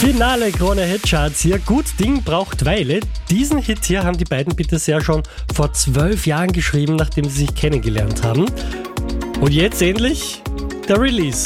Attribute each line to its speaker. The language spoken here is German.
Speaker 1: Finale Krone Hitcharts hier. Gut Ding braucht Weile. Diesen Hit hier haben die beiden bitte sehr schon vor 12 Jahren geschrieben, nachdem sie sich kennengelernt haben. Und jetzt endlich der Release.